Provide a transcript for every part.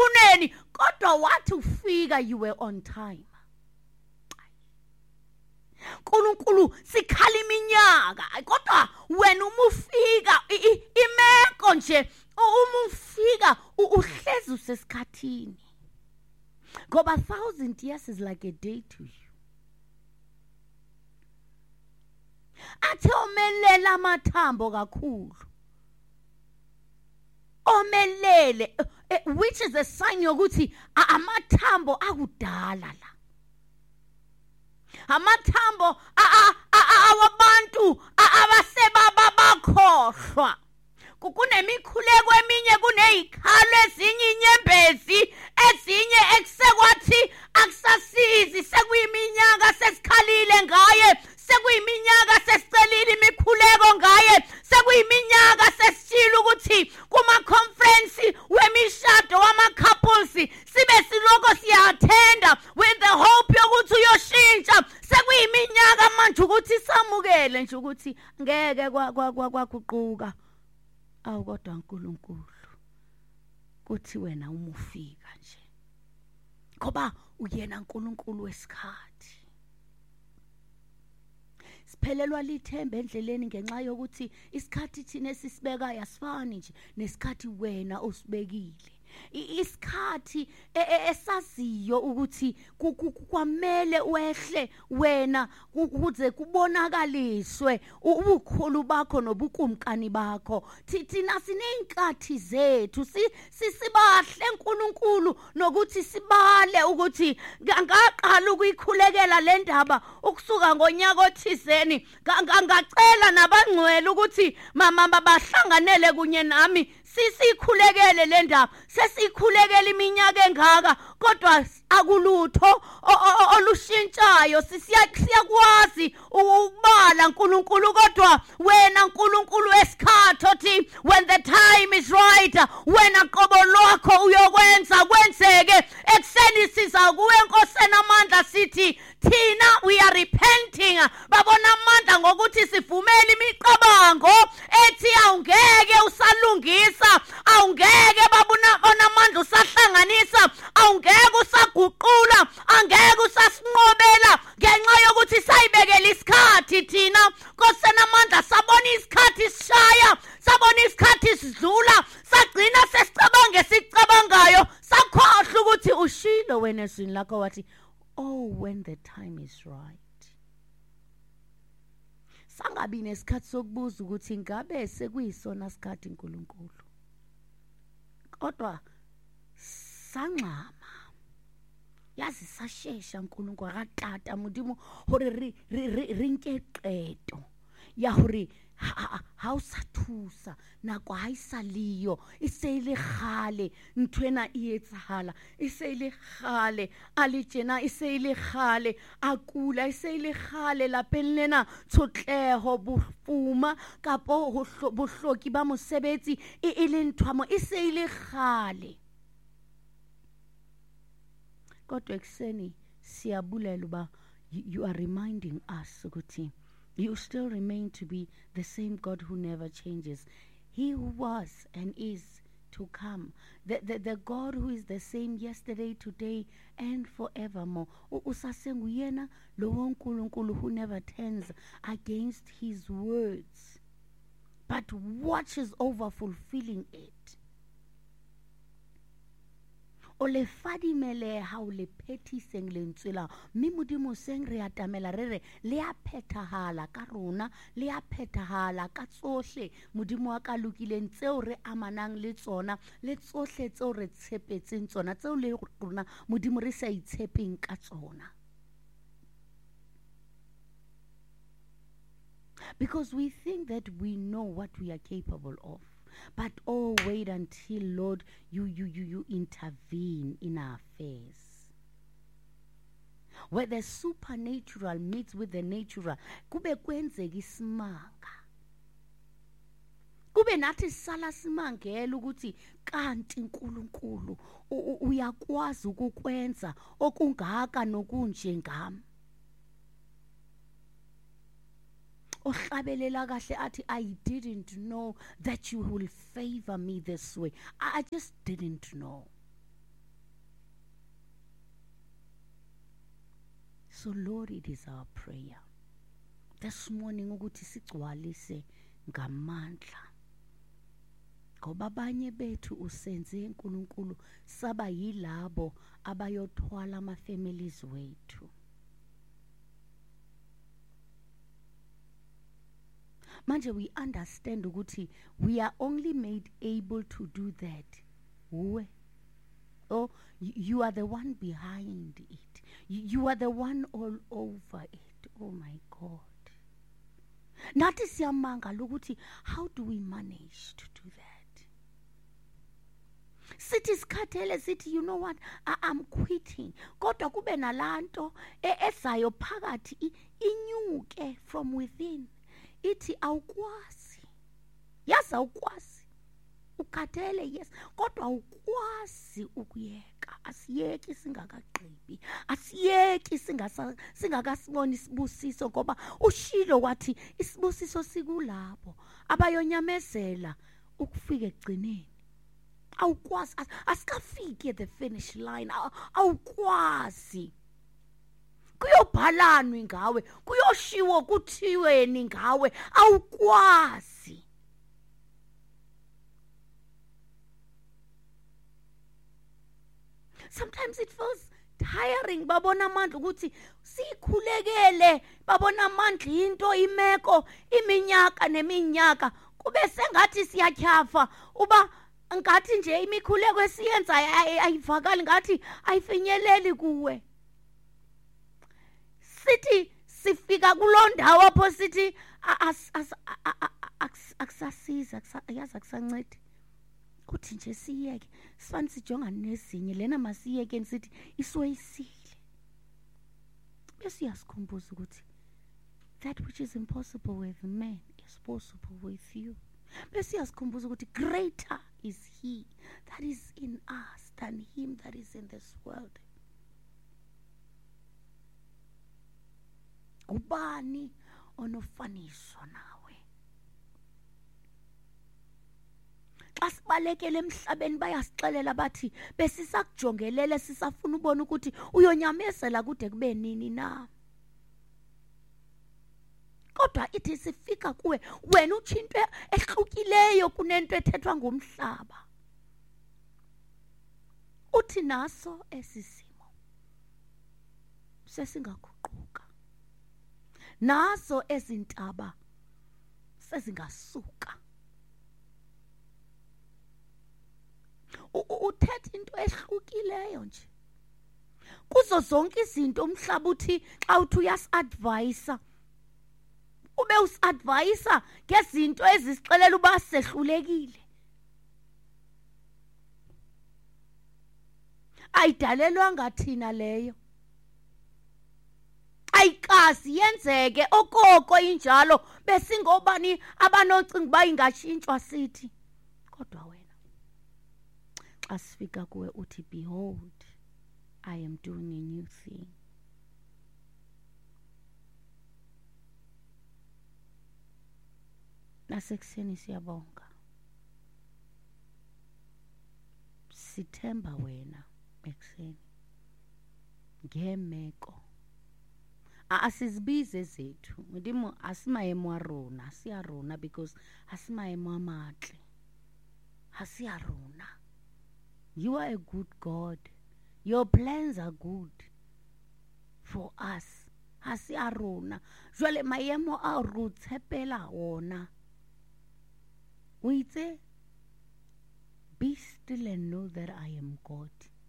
kuneni kodwa wathi ufika you were on time. Nkulunkulu sikhala iminyaka kodwa wena uma ufika imeko nje uma ufika uhlezi usesikhathini. Ngoba 1,000 years is like a day to you. Athe omelela amathambo kakhulu. Omelele, which is a sign yokuthi amathambo akudala la. Amathambo awabantu abasebaba bakhohlwa. Kunemikhuleko eminye kunezikhalo ezinye inyembezi ezinye eksekwathi akusasizi sekuyiminyaka sesikhalile ngaye sekuyiminyaka sesicelile imikhuleko ngaye sekuyiminyaka sesitshila ukuthi kuma conference wemishado wama couples sibe siloko siyathenda with the hope yokuthi uyoshintsha sekuyiminyaka manje ukuthi samukele nje ukuthi ngeke kwaguquka. Awu kodwa uNkulunkulu kuthi wena uma ufika nje ngoba uyena uNkulunkulu wesikhathi. Siphelelwa lithemba endleleni ngenxa yokuthi isikhathi thina esisibeka yasifani nje nesikhathi wena osibekile. Isikhathi esaziyo ukuthi kwamele wehle wena ukuze kubonakaliswe ubukhulu bakho nobukumkani bakho. Thina sineyinkathi zethu sibahle uNkulunkulu nokuthi sibale ukuthi ngaqala ukuyikhulekela le ndaba ukusuka ngonyaka othizeni ngacela nabangcwele ukuthi mama bahlanganele kunye nami sisikhulekele le ndaba. Sesikhulekela iminyaka engaka kodwa akulutho olushintshayo. Siyakwazi ukubala uNkulunkulu kodwa wena uNkulunkulu wesikhathi othi when the time is right wena qobo lwakho uyokwenza kwenzeke ekseni siza kuwe Nkosana amandla sithi thina we are repenting. Babona amandla ngokuthi sivumele imicabango ethi awungeke usalungisa, awungeke babona amandla usahlanganisa, awungeke usaguqula, angeke usasinqobela ngenxa yokuthi sayibekela isikhathi thina. Nkosana amandla sabona isikhathi sishaya, sabona isikhathi sidlula, sagcina sesicabanga esicabangayo, sakhohlwa ukuthi ushilo wena ezwini lakho wathi oh when the time is right. Sangabi nesikhathi sokubuza ukuthi ngabe sekuyisona isikhathi uNkulunkulu. Kodwa sanxama. Yazi sashesha uNkulunkulu akatata modimo hore rinke qeto ya hore ha o sa thusa nako ha isaliyo isele khale nthwena e etsahala isele khale ali tjena isele khale akula isele khale lapeng lena tshotleho bofuma kapo bohloki ba mosebetsi e le nthwamo isele khale. Kodwa ekseni siyabulela ba you are reminding us ukuthi you still remain to be the same God who never changes. He who was and is to come. The God who is the same yesterday, today, and forevermore. Usasenguyena lo uNkulunkulu who never turns against his words, but watches over fulfilling it. O le fadimele ha o le phethiseng lentswela mme modimo seng re atamela re le a phethahala ka rona le a phethahala ka tsohle modimo wa ka lokileng tseo re amanang le tsona le tsohle tseo re tshepetseng tsona tseo le rona modimo re sa itshepeng ka tsona. Because we think that we know what we are capable of. But oh, wait until Lord, you intervene in our affairs. Where the supernatural meets with the natural, kube kwenzeka isimanga. Kube nathi sala simangela ukuthi kanti uNkulunkulu uyakwazi ukukwenza okungaka nokunje ngami. Ohlabelela kahle athi I didn't know that you will favor me this way. I just didn't know. So Lord, it is our prayer this morning ukuthi sigcwalise ngamandla, ngoba abanye bethu usenze uNkulunkulu saba yilabo abayothwala ama-families wethu. Manje we understand ukuthi we are only made able to do that. Oh, you are the one behind it. You are the one all over it. Oh my God. Nathi siyamangala ukuthi how do we manage to do that? Sithi sikhathele sithi, you know what, I'm quitting. Kodwa kube nalanto ezayo phakathi inyuke from within. Ithi awukwazi. Yazi awukwazi. Ukhathele yes, kodwa awukwazi ukuyeka. Asiyeki singakaqhibi. Asiyeki singakasiboni isibusiso, ngoba ushilo wathi isibusiso sikulabo abayonyamezela ukufika egcineni. Awukwazi, asikafiki at the finish line. Awukwazi. Kuyobhalanwa ngawe, kuyoshiwo kuthiweni ngawe, awukwazi. Sometimes it feels tiring. Babona amandla ukuthi sikhulekele, babona amandla into imeko iminyaka neminyaka, kube sengathi siyathafa, uba ngathi nje imikhuleko esiyenza ayivakali, ngathi ayifinyeleli kuwe. Sithi sifika kulondawo apho sithi akusasiza, yazi akusancedi. Kuthi nje siyeke, sifane sijongane nezinye, lena masiyeke sithi isoyisile. Bese uyasikhumbuza ukuthi that which is impossible with men is possible with you. Bese uyasikhumbuza ukuthi greater is he that is in us than him that is in this world. Ubani onofaniswa nawe? Asibalekele emhlabeni bayasixelela bathi besisakujongelele sisafuna ubona ukuthi uyonyamezela kude kube nini na. Kodwa ithi sifika kuwe wena uchinto ehlukileyo kunento ethethwa ngomhlaba. Uthi naso esisimo sesingaguquka, nazo ezintaba sezingasuka. Uthetha into ehlukileyo nje kuzo zonke izinto. Umhlaba uthi xa uthi uyas-advise, ube usi-advise ngezinto ezisixelela uba sehlulekile. Ayidalelwanga thina leyo, ayikazi yenzeke okoko injalo besingobani abanoncinga uba ingashintshwa sithi. Kodwa wena xa sifika kuwe uthi behold, I am doing a new thing. Nasekuseni siyabonga, sithemba wena ekuseni ngemeko. Asizibize zethu, ndimo asimayemo arona, siyarona because asimayemo amahle. Asiyarona. You are a good God. Your plans are good for us. Asiyarona. Jwale maemo a rutshepela ona. Uitse, be still and know that I am God.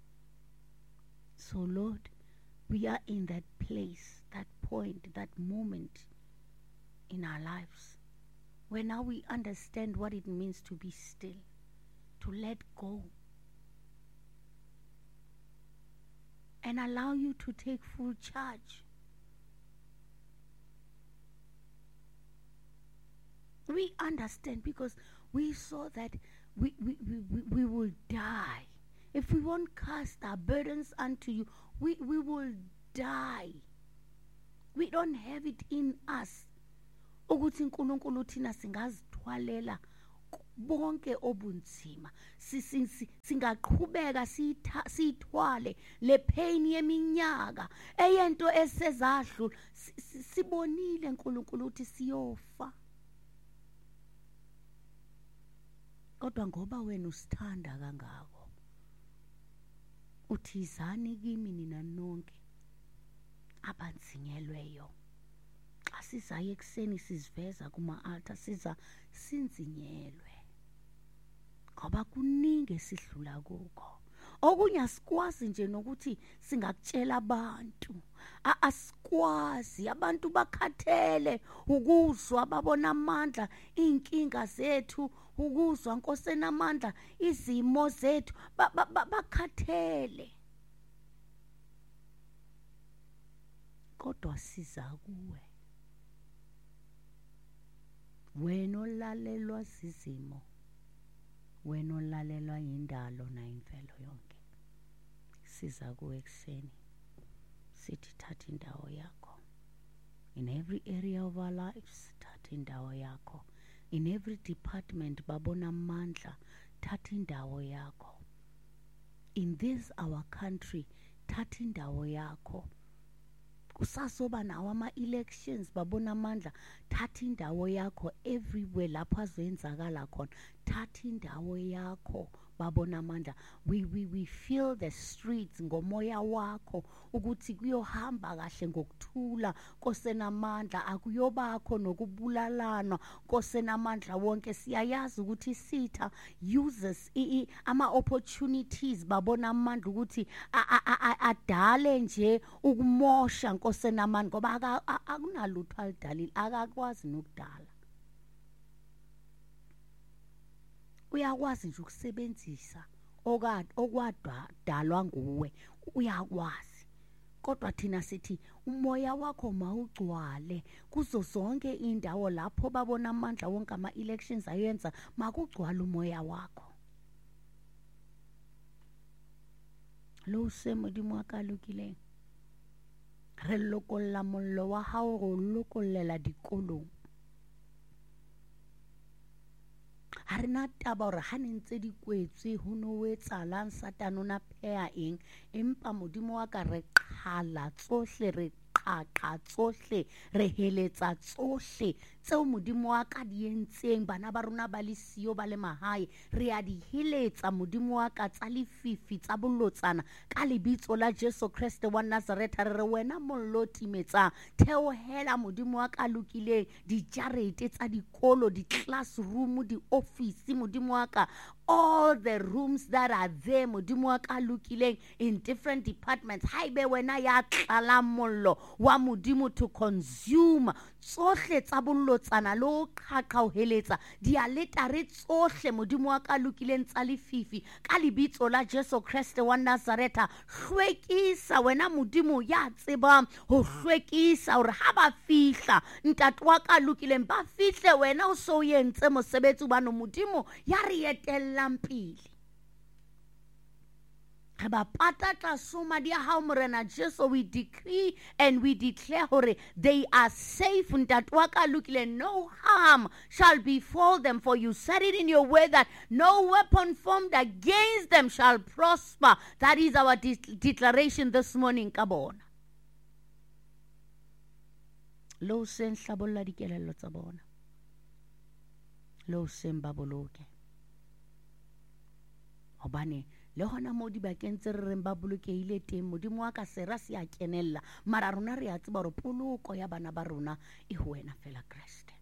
So Lord, we are in that place, that point, that moment in our lives where now we understand what it means to be still, to let go, and allow you to take full charge. We understand because we saw that we will die. If we won't cast our burdens unto you, we will die. We don't have it in us ukuthi uNkulunkulu thina singazithwalela bonke obunzima singaqhubeka siyithwale le pain yeminyaka eyento esezadlula sibonile uNkulunkulu uthi siyofa kodwa ngoba wena usithanda kangako uthi izani kimi nina nonke abanzinyelweyo xa sizayo ekuseni siziveza kuma-altar siza sinzinyelwe ngoba kuningi esidlula kukho okunye asikwazi nje nokuthi singakutshela abantu asikwazi abantu bakhathele ukuzwa babona amandla inkinga zethu ukuzwa Nkosi enamandla izimo zethu bakhathele kodwa siza kuwe wena olalelwa zizimo wena olalelwa indalo nayimvelo yonke siza kuwe ekuseni sithi thatha indawo yakho in every area of our lives thatha indawo yakho in every department babona amandla thatha indawo yakho in this our country thatha indawo yakho kusasoba nawo ama-elections babona amandla thatha indawo yakho everywhere lapho azenzakala khona thatha indawo yakho babona amandla we feel the streets ngomoya wakho ukuthi kuyohamba kahle ngokuthula Nkosi enamandla akuyobakho nokubulalana Nkosi enamandla wonke siyayazi ukuthi sitha uses ama-opportunities babona amandla ukuthi adale nje ukumosha Nkosi enamandla ngoba akunalutho alidalile akakwazi nokudala uyakwazi nje ukusebenzisa okwadalwa nguwe uyakwazi kodwa thina sithi umoya wakho mawugcwale kuzo zonke indawo lapho babona amandla wonke ama-elections ayenza makugcwale umoya wakho lo semodimo wa kalukileng re lokolla mollo wa hao go lokollela dikolong ha re na taba hore ha ne ntse di kwetswe ho no etsalang Satane o na pheha eng empa modimo wa ka re qhala tsohle re qaqa tsohle re heletsa tsohle tseo modimo wa ka di entseng bana ba rona ba le siyo ba le mahae re a di heletsa modimo wa ka tsa lefifi tsa bolotsana ka lebitso la Jesu Kriste wa Nazareth re re wena mollo timetsang theohela modimo wa ka lokileng dijarete tsa dikolo di classroom di office modimo wa ka all the rooms that are there modimo wa ka lokileng in different departments haibe wena ya tlala mollo wa modimo to consume tsohle tsa bolotsana lo qhaqa ho heletsa dialetare tsohle modimo wa ka lokileng tsa lefifi ka lebitso la Jesu Kriste wa Nazareth hlwekisa wena modimo ya tsebang ho hlwekisa hore ha ba fihla ntate wa ka lokileng ba fihle wena o so yentse mosebetsi bano modimo ya re etellang pele Jesus, we decree and we declare hore they are safe. No harm shall befall them, for you said it in your word that no weapon formed against them shall prosper. That is our declaration this morning. Kabona. Lo sen hlabolla dikelello tsa bona. Lo sen baboloke. Obane le hona mo di bakeng tse re reng ba bolokehile teng modimo wa ka sera se a kenella mara rona re a tseba hore poloko ya bana ba rona e ho wena fela Kriste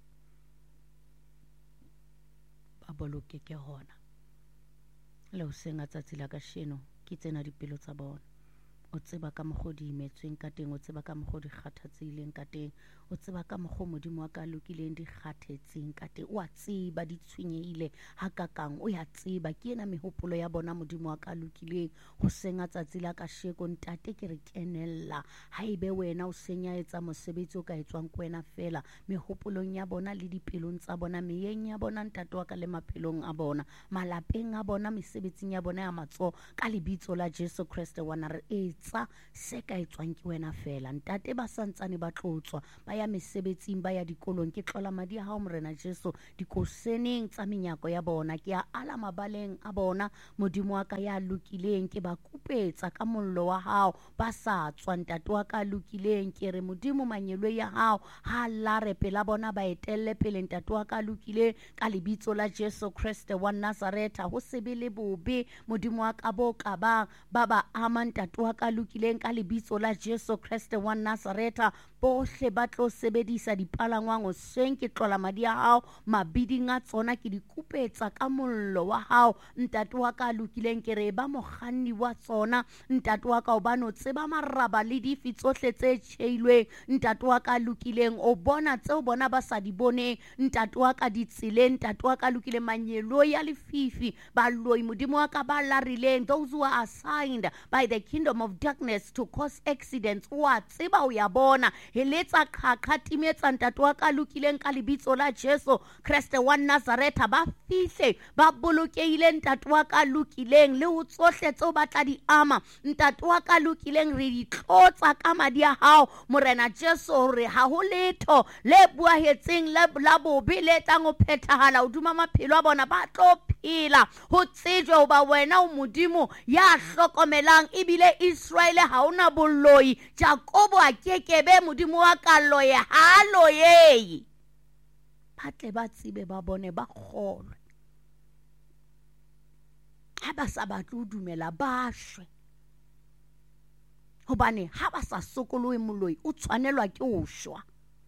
ba boloke ke hona le o senga tsatsi la ka sheno ke tsena dipelo tsa bona o tseba ka mogodi imetsweng ka teng o tseba ka mogodi kgathatsehileng ka teng o tseba ka mogo modimo wa ka lokileng di kgathetseng ka teng o a tseba di tshwenyehile hakakang o ya tseba ke ena mehopolo ya bona modimo wa ka lokileng ho senga tsatsi la ka sheko ntate ke re kenella haibe wena o senya etsa mosebetsi o ka etswang kwena fela mehopolong ya bona le dipelong tsa bona meyeng ya bona ntate wa ka le maphelong a bona malapeng a bona mesebetsing ya bona ya matso ka lebitso la Jesu Kriste wa re etsa se ka etswang ke wena fela ntate ba santsane ba tlotswa ba ya mesebetsing ba ya dikolong ke tlola madi a hao Morena Jesu dikoseneng tsa menyako ya bona ke a ala mabaleng a bona modimo wa ka ya lokileng ke ba kupetsa ka mollo wa hao ba sa tswa ntate wa ka lokileng ke re modimo manyelwe ya hao ha lare pela bona ba etelle pele ntate wa ka lokileng ka lebitso la Jesu Kriste wa Nazareta ho sebe le bobe modimo wa ka bo ka ba ama ntate wa ka lokileng ka lebitso la Jesu Kriste wa Nazareta bohle ba tlo sebedisa dipalangwang hoseng ke tlola madi a hao mabiding a tsona ke dikupetsa ka mollo wa hao ntate wa ka lokileng ke re ba mokganni wa tsona ntate wa ka hobane o tseba maraba le difi tsohle tse tjheilweng ntate wa ka lokileng o bona tseo bona ba sa di boneng ntate wa ka ditseleng ntate wa ka lokileng manyelo ya lefifi baloi modimo wa ka ba larileng those who are assigned by the kingdom of darkness to cause accidents wa tseba o ya bona heletsa qhaqha timetsa ntate wa ka lokileng ka lebitso la Jesu Kriste wa Nazareta ba fihle ba bolokehile ntate wa ka lokileng le ho tsohle tseo ba tla di ama ntate wa ka lokileng re di tlotsa ka madi a hao Morena Jesu hore ha ho letho le buahetseng la bobe le tlang ho phethahala hoduma maphelo a bona ba tlo phela ho tsejwe hoba wena o modimo ya hlokomelang ebile Israel ha ona boloi Jakobo a kekebe modimo wa ka loye ha loye ba tle ba tsebe ba bone ba kgolwe ha ba sa batle ho dumela ba shwe hobane ha ba sa sokolohe moloi o tshwanelwa ke ho shwa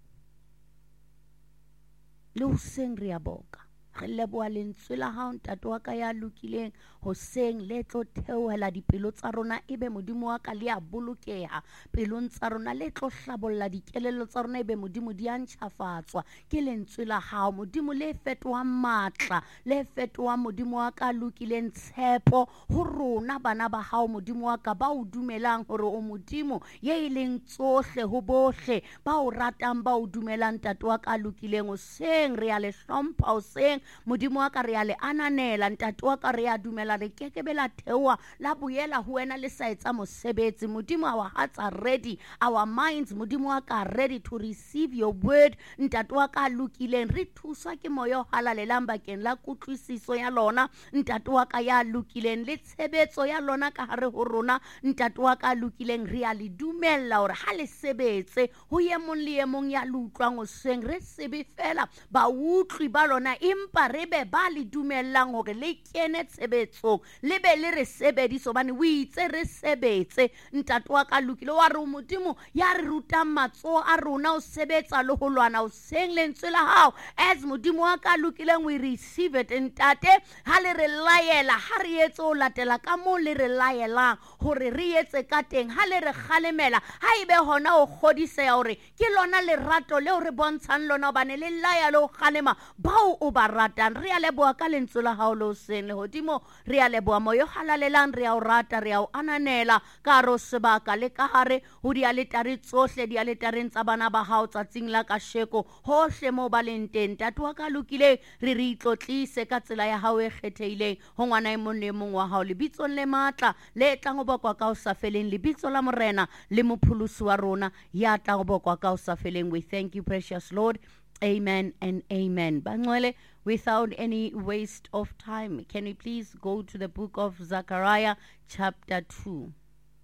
le hoseng re a boka re leboha lentswe la hao ntate wa ka ya lokileng hoseng le tlo theohela dipelo tsa rona ebe modimo wa ka le a bolokeha pelong tsa rona le tlo hlabolla dikelello tsa rona ebe modimo di a ntjhafatswa ke lentswe la hao modimo le fetohang matla le fetohang modimo wa ka lokileng tshepo ho rona bana ba hao modimo wa ka ba o dumelang hore o modimo ye e leng tsohle ho bohle ba o ratang ba o dumelang ntate wa ka lokileng hoseng re a le hlompha hoseng modimo wa ka re a le ananela ntate wa ka re a dumela re kekebe la theoha la boela ho wena le sa etsa mosebetsi modimo our hearts are ready our minds modimo wa ka ready to receive your word ntate wa ka lokileng re thuswa ke moya o halalelang bakeng la kutlwisiso ya lona ntate wa ka ya lokileng le tshebetso ya lona ka hare ho rona ntate wa ka lokileng re a le dumella hore ha le sebetse ho ye mong le ye mong ya le utlwang hoseng re sebe fela ba utlwi ba lona empa re be ba le dumellang hore le kene tshebetsong le be le re sebediso hobane o itse re sebetse ntate wa ka lokile wa re modimo ya re rutang matsoho a rona o sebetsa le ho lwana o seng lentswe la hao as modimo wa ka lokileng we receive it ntate ha le re laela ha re etse o latela ka moo le re laelang hore re etse ka teng ha le re kgalemela ha ebe hona o kgodiseya hore ke lona lerato leo re bontshang lona hobane le laya le ho kgalema bao o ba ratang re a leboha ka lentswe la hao le hoseng le hodimo re a leboha moya o halalelang re a o rata re a o ananela ka hare ho sebaka le ka hare ho dialetare tsohle dialetareng tsa bana ba hao tsatsing la kasheko hohle moo ba leng teng ntate wa ka lokileng re itlotlise ka tsela ya hao e kgethehileng ho ngwana e mong le mong wa hao lebitsong le matla le tlang ho bokwa ka ho sa feleng lebitso la morena le mopholosi wa rona ya tlang ho bokwa ka ho sa feleng we thank you precious Lord. Amen and amen. Bangwele, without any waste of time, can we please go to the book of Zechariah chapter 2?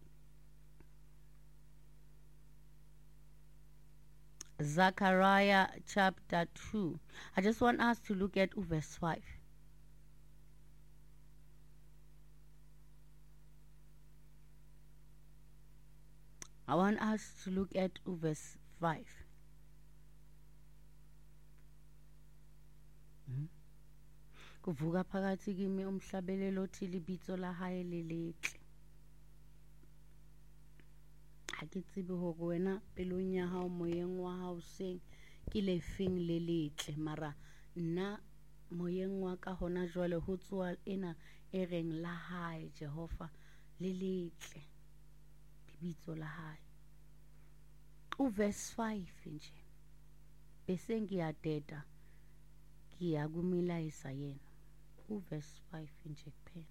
Zechariah chapter 2. I just want us to look at verse 5. I want us to look at verse 5. Kuvuka phakathi kimi umhlabelelo othi libitso la hae le letle. Ha ke tsebe hore wena pelong ya hao moyeng wa hao seng ke le feng le letle mara nna moyeng wa ka hona jwale ho tswa ena e reng la hae Jehova le letle libitso la hae. Verse 5 nje bese ngiyadeda ngiyakumilayisa yena. Verse 5 nje kuphela.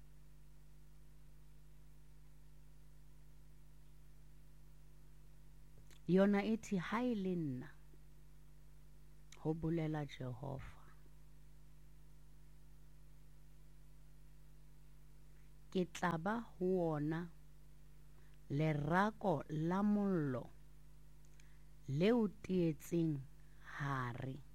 Yona ithi hayi le nna ho bolela Jehova. Ke tla ba ho ona lerako la mollo leo tietseng hare.